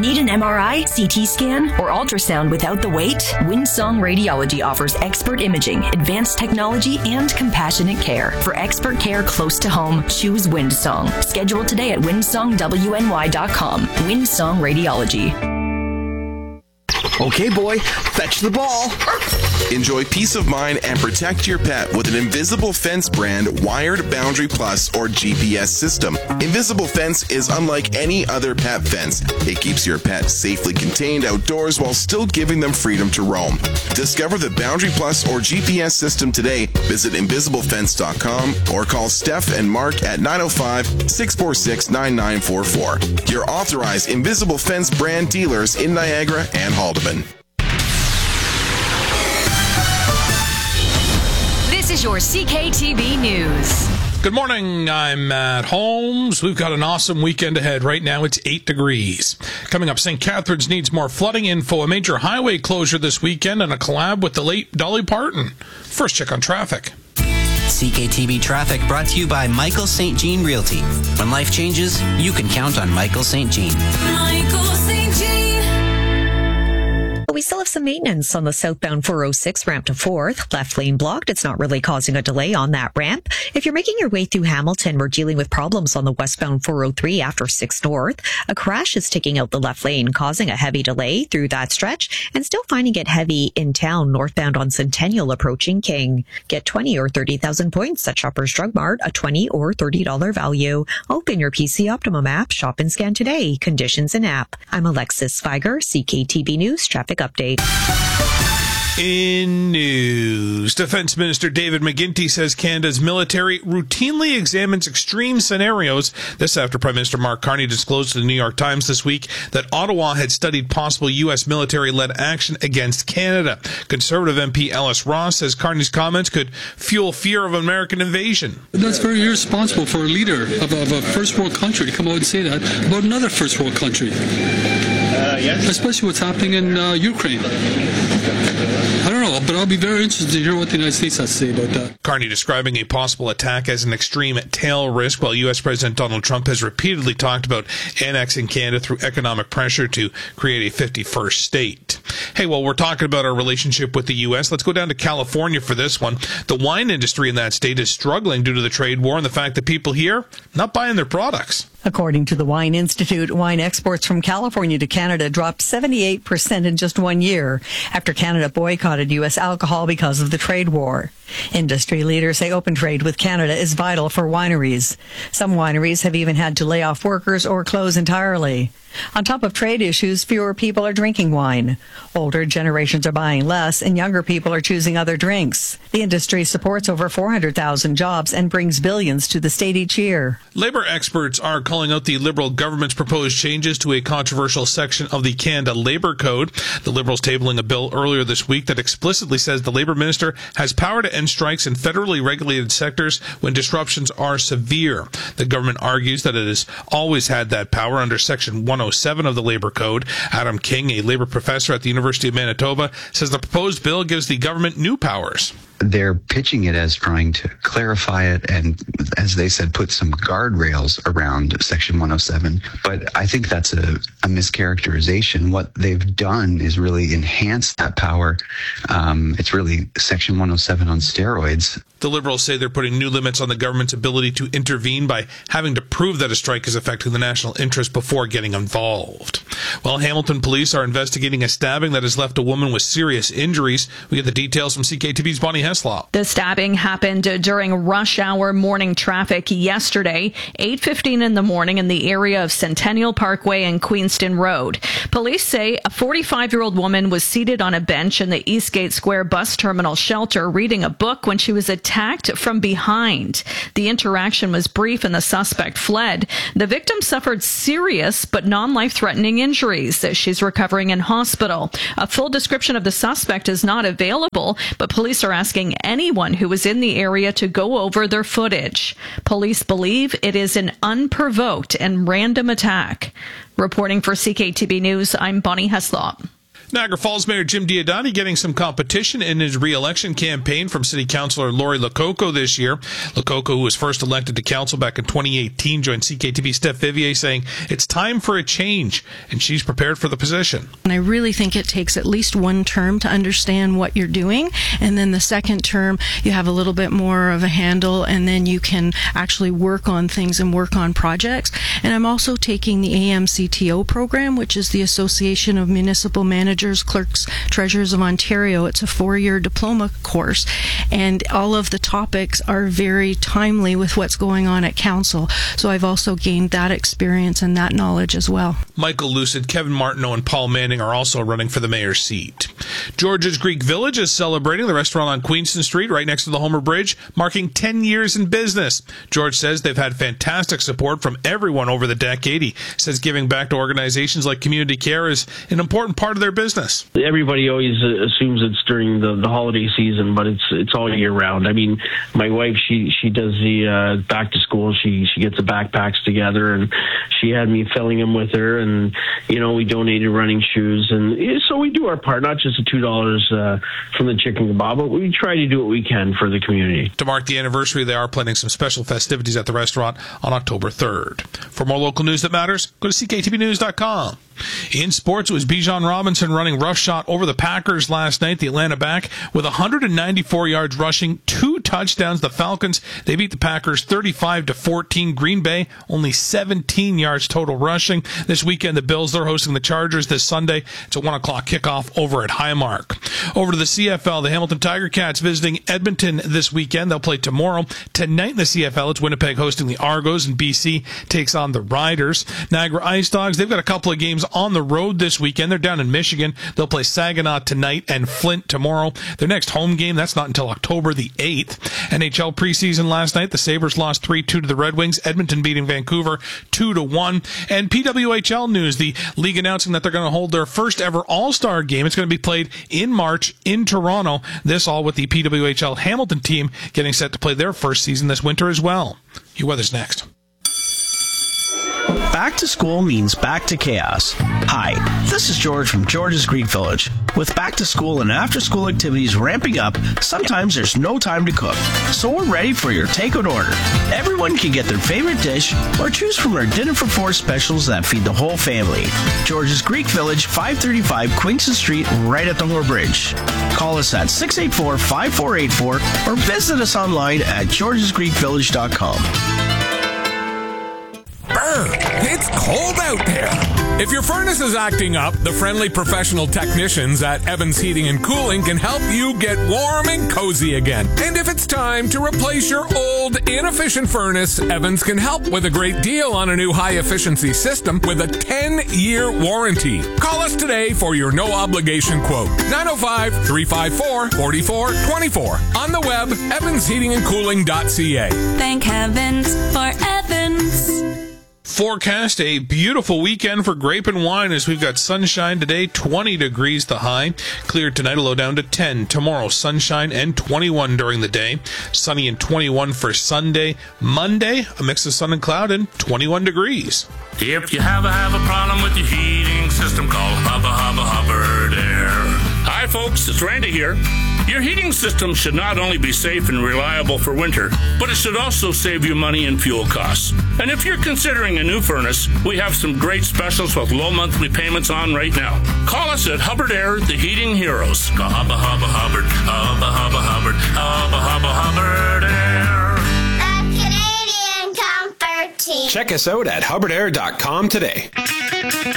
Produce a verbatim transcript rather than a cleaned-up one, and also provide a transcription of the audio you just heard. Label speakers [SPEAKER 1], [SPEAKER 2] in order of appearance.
[SPEAKER 1] Need an M R I, C T scan, or ultrasound without the wait? Windsong Radiology offers expert imaging, advanced technology, and compassionate care. For expert care close to home, choose Windsong. Schedule today at windsong w n y dot com. Windsong Radiology.
[SPEAKER 2] Okay, boy, fetch the ball.
[SPEAKER 3] Enjoy peace of mind and protect your pet with an Invisible Fence brand wired Boundary Plus or G P S system. Invisible Fence is unlike any other pet fence. It keeps your pet safely contained outdoors while still giving them freedom to roam. Discover the Boundary Plus or G P S system today. Visit invisible fence dot com or call Steph and Mark at nine oh five, six four six, nine nine four four. Your authorized Invisible Fence brand dealers in Niagara and Haldeman.
[SPEAKER 4] This is your C K T V News.
[SPEAKER 5] Good morning, I'm Matt Holmes. We've got an awesome weekend ahead. Right now it's eight degrees. Coming up, Saint Catharines needs more flooding info, a major highway closure this weekend, and a collab with the late Dolly Parton. First check on traffic.
[SPEAKER 6] C K T V Traffic brought to you by Michael Saint Jean Realty. When life changes, you can count on Michael Saint Jean.
[SPEAKER 7] Michael Saint Jean.
[SPEAKER 8] We still have some maintenance on the southbound four oh six ramp to fourth. Left lane blocked. It's not really causing a delay on that ramp. If you're making your way through Hamilton, we're dealing with problems on the westbound four oh three after six north. A crash is taking out the left lane, causing a heavy delay through that stretch, and still finding it heavy in town northbound on Centennial approaching King. Get twenty or thirty thousand points at Shoppers Drug Mart, a twenty or thirty dollars value. Open your P C Optimum app, shop and scan today. Conditions in app. I'm Alexis Feiger, C K T V News Traffic Update.
[SPEAKER 5] In news, Defense Minister David McGuinty says Canada's military routinely examines extreme scenarios. This after Prime Minister Mark Carney disclosed to the New York Times this week that Ottawa had studied possible U S military-led action against Canada. Conservative M P Ellis Ross says Carney's comments could fuel fear of American invasion.
[SPEAKER 9] That's very irresponsible for a leader of a, of a first world country to come out and say that about another first world country. Uh, yes. Especially what's happening in uh, Ukraine. I don't know, but I'll be very interested to hear what the United States has to say about that.
[SPEAKER 5] Carney describing a possible attack as an extreme tail risk, while U S President Donald Trump has repeatedly talked about annexing Canada through economic pressure to create a fifty-first state. Hey, well, we're talking about our relationship with the U S. Let's go down to California for this one. The wine industry in that state is struggling due to the trade war and the fact that people here not buying their products.
[SPEAKER 10] According to the Wine Institute, wine exports from California to Canada dropped seventy-eight percent in just one year after Canada boycotted U S alcohol because of the trade war. Industry leaders say open trade with Canada is vital for wineries. Some wineries have even had to lay off workers or close entirely. On top of trade issues, fewer people are drinking wine. Older generations are buying less, and younger people are choosing other drinks. The industry supports over four hundred thousand jobs and brings billions to the state each year.
[SPEAKER 5] Labor experts are calling out the Liberal government's proposed changes to a controversial section of the Canada Labor Code. The Liberals tabling a bill earlier this week that explicitly says the Labor Minister has power to end strikes in federally regulated sectors when disruptions are severe. The government argues that it has always had that power under Section one oh seven of the Labor Code. Adam King, a labor professor at the University of Manitoba, says the proposed bill gives the government new powers.
[SPEAKER 11] They're pitching it as trying to clarify it and, as they said, put some guardrails around Section one oh seven. But I think that's a, a mischaracterization. What they've done is really enhance that power. Um, it's really Section one oh seven on steroids.
[SPEAKER 5] The Liberals say they're putting new limits on the government's ability to intervene by having to prove that a strike is affecting the national interest before getting involved. Well, Hamilton police are investigating a stabbing that has left a woman with serious injuries. We get the details from C K T V's Bonnie Heslop.
[SPEAKER 12] The stabbing happened during rush hour morning traffic yesterday, eight fifteen in the morning in the area of Centennial Parkway and Queenston Road. Police say a forty-five-year-old woman was seated on a bench in the Eastgate Square bus terminal shelter reading a book when she was attacked from behind. The interaction was brief and the suspect fled. The victim suffered serious but non-life-threatening injuries. She's recovering in hospital. A full description of the suspect is not available, but police are asking anyone who was in the area to go over their footage. Police believe it is an unprovoked and random attack. Reporting for C K T V News, I'm Bonnie Heslop.
[SPEAKER 5] Niagara Falls Mayor Jim Diodati getting some competition in his re-election campaign from City Councillor Lori Lococo this year. Lococo, who was first elected to council back in twenty eighteen, joined C K T V Steph Vivier saying it's time for a change, and she's prepared for the position.
[SPEAKER 13] And I really think it takes at least one term to understand what you're doing, and then the second term you have a little bit more of a handle, and then you can actually work on things and work on projects. And I'm also taking the A M C T O program, which is the Association of Municipal Managers, Clerks, Treasurers of Ontario. It's a four-year diploma course, and all of the topics are very timely with what's going on at council. So I've also gained that experience and that knowledge as well.
[SPEAKER 5] Michael Lucid, Kevin Martineau, and Paul Manning are also running for the mayor's seat. George's Greek Village is celebrating. The restaurant on Queenston Street, right next to the Homer Bridge, marking ten years in business. George says they've had fantastic support from everyone over the decade. He says giving back to organizations like Community Care is an important part of their business.
[SPEAKER 14] Everybody always uh, assumes it's during the, the holiday season, but it's it's all year round. I mean, my wife, she she does the uh, back to school. She she gets the backpacks together, and she had me filling them with her. And you know, we donated running shoes, and so we do our part. Not just the two dollars uh, from the chicken kebab, but we try to do what we can for the community.
[SPEAKER 5] To mark the anniversary, they are planning some special festivities at the restaurant on October third. For more local news that matters, go to C K T V news dot com. In sports, it was Bijan Robinson running roughshod over the Packers last night. The Atlanta back with one hundred ninety-four yards rushing, two touchdowns. The Falcons, they beat the Packers thirty-five to fourteen. Green Bay, only seventeen yards total rushing. This weekend, the Bills, they're hosting the Chargers this Sunday. It's a one o'clock kickoff over at Highmark. Over to the C F L, the Hamilton Tiger Cats visiting Edmonton this weekend. They'll play tomorrow. Tonight in the C F L, it's Winnipeg hosting the Argos, and B C takes on the Riders. Niagara Ice Dogs, they've got a couple of games on the road this weekend. They're down in Michigan. They'll play Saginaw tonight and Flint tomorrow. Their next home game, that's not until October the eighth. N H L preseason last night, the Sabres lost three two to the Red Wings. Edmonton beating Vancouver two to one. And P W H L news, the league announcing that they're going to hold their first ever All-Star game. It's going to be played in March in Toronto. This all with the P W H L Hamilton team getting set to play their first season this winter as well. Your weather's next.
[SPEAKER 2] Back to school means back to chaos. Hi, this is George from George's Greek Village. With back to school and after school activities ramping up, sometimes there's no time to cook. So we're ready for your takeout order. Everyone can get their favorite dish or choose from our Dinner for Four specials that feed the whole family. George's Greek Village, five thirty-five Queenston Street, right at the Homer Bridge. Call us at six eight four, five four eight four or visit us online at georges greek village dot com.
[SPEAKER 15] Brr, it's cold out there. If your furnace is acting up, the friendly professional technicians at Evans Heating and Cooling can help you get warm and cozy again. And if it's time to replace your old, inefficient furnace, Evans can help with a great deal on a new high-efficiency system with a ten-year warranty. Call us today for your no-obligation quote. nine oh five, three five four, four four two four. On the web, evans heating and cooling dot c a.
[SPEAKER 7] Thank heavens for Evans.
[SPEAKER 5] Forecast a beautiful weekend for grape and wine as we've got sunshine today, twenty degrees the high. Clear tonight, a low down to ten. Tomorrow, sunshine and twenty-one during the day. Sunny and twenty-one for Sunday. Monday, a mix of sun and cloud and twenty-one degrees.
[SPEAKER 16] If you have a, have a problem with your heating system, call Hubba Hubba Hubbard Air. Hi folks, it's Randy here. Your heating system should not only be safe and reliable for winter, but it should also save you money and fuel costs. And if you're considering a new furnace, we have some great specials with low monthly payments on right now. Call us at Hubbard Air, the Heating Heroes. Call Hubba Hubba Hubbard, Hubba Hubba Hubbard, Hubba Hubba Hubbard Air.
[SPEAKER 17] The Canadian Comfort Team.
[SPEAKER 18] Check us out at hubbard air dot com today.